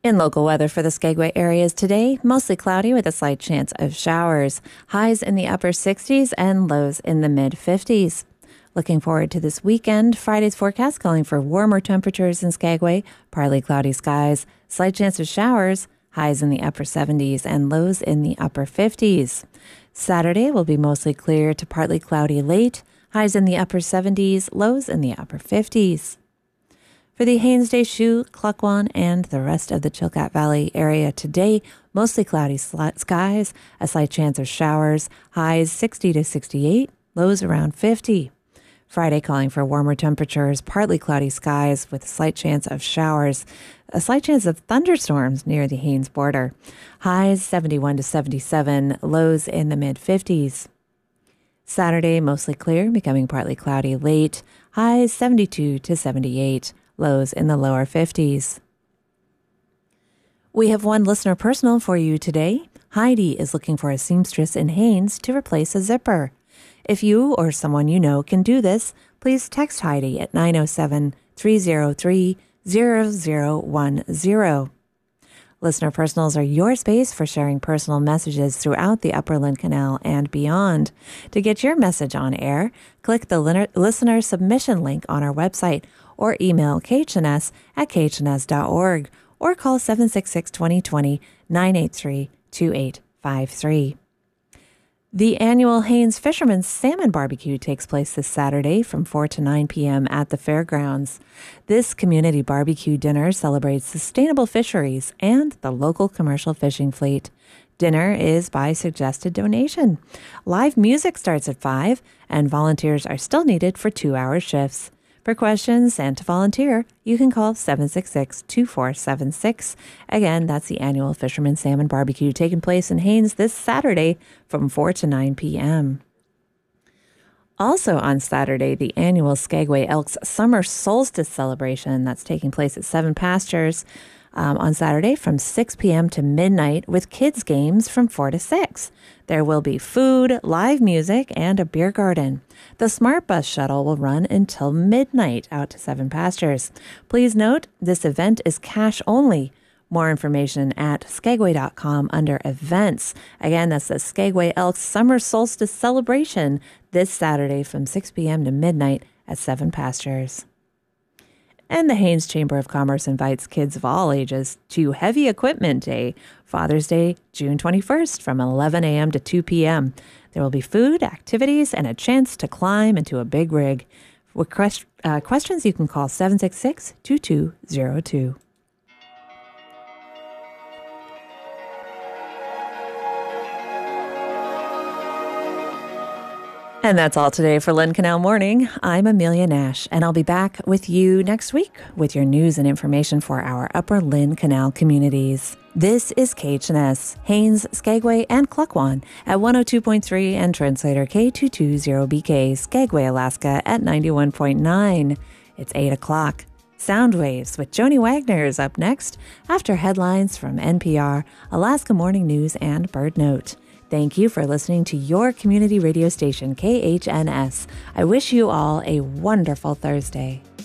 In local weather for the Skagway areas today, mostly cloudy with a slight chance of showers. Highs in the upper 60s and lows in the mid 50s. Looking forward to this weekend, Friday's forecast calling for warmer temperatures in Skagway, partly cloudy skies, slight chance of showers, highs in the upper 70s and lows in the upper 50s. Saturday will be mostly clear to partly cloudy late, highs in the upper 70s, lows in the upper 50s. For the Haines Day Shoe, Klukwan, and the rest of the Chilkat Valley area today, mostly cloudy skies, a slight chance of showers, highs 60 to 68, lows around 50. Friday calling for warmer temperatures, partly cloudy skies with a slight chance of showers, a slight chance of thunderstorms near the Haines border. Highs 71 to 77, lows in the mid 50s. Saturday mostly clear, becoming partly cloudy late, highs 72 to 78. Lows in the lower 50s. We have one listener personal for you today. Heidi is looking for a seamstress in Haines to replace a zipper. If you or someone you know can do this, please text Heidi at 907-303-0010. Listener personals are your space for sharing personal messages throughout the Upper Lynn Canal and beyond. To get your message on air, click the listener submission link on our website or email khns@khns.org or call 766-2020-983-2853. The annual Haines Fisherman's Salmon Barbecue takes place this Saturday from 4 to 9 p.m. at the fairgrounds. This community barbecue dinner celebrates sustainable fisheries and the local commercial fishing fleet. Dinner is by suggested donation. Live music starts at 5, and volunteers are still needed for 2-hour shifts. For questions and to volunteer, you can call 766-2476. Again, that's the annual Fisherman Salmon Barbecue taking place in Haines this Saturday from 4 to 9 p.m. Also on Saturday, the annual Skagway Elks Summer Solstice Celebration that's taking place at Seven Pastures on Saturday from 6 p.m. to midnight with kids' games from 4 to 6. There will be food, live music, and a beer garden. The Smart Bus shuttle will run until midnight out to Seven Pastures. Please note, this event is cash only. More information at skagway.com under events. Again, that's the Skagway Elks Summer Solstice Celebration this Saturday from 6 p.m. to midnight at Seven Pastures. And the Haines Chamber of Commerce invites kids of all ages to Heavy Equipment Day, Father's Day, June 21st from 11 a.m. to 2 p.m. There will be food, activities, and a chance to climb into a big rig. With questions, you can call 766-2202. And that's all today for Lynn Canal Morning. I'm Amelia Nash, and I'll be back with you next week with your news and information for our Upper Lynn Canal communities. This is KHNS, Haines, Skagway, and Klukwan at 102.3 and translator K220BK, Skagway, Alaska at 91.9. It's 8 o'clock. Sound Waves with Joni Wagner is up next after headlines from NPR, Alaska Morning News, and Bird Note. Thank you for listening to your community radio station, KHNS. I wish you all a wonderful Thursday.